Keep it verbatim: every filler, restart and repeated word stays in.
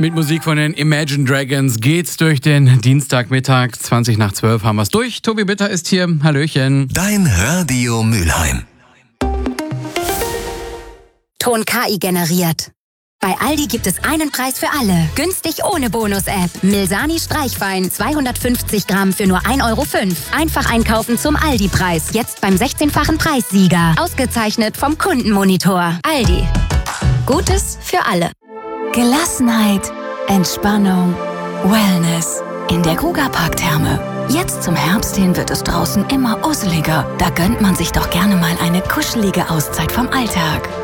Mit Musik von den Imagine Dragons geht's durch den Dienstagmittag. zwanzig nach zwölf haben wir's durch. Tobi Bitter ist hier. Hallöchen. Dein Radio Mülheim. Ton K I generiert. Bei Aldi gibt es einen Preis für alle. Günstig ohne Bonus-App. Milsani Streichwein zweihundertfünfzig Gramm für nur ein Euro fünf. Einfach einkaufen zum Aldi-Preis. Jetzt beim sechzehnfachen Preissieger. Ausgezeichnet vom Kundenmonitor. Aldi. Gutes für alle. Gelassenheit, Entspannung, Wellness in der Kruger Parktherme. Jetzt zum Herbst hin wird es draußen immer usseliger. Da gönnt man sich doch gerne mal eine kuschelige Auszeit vom Alltag.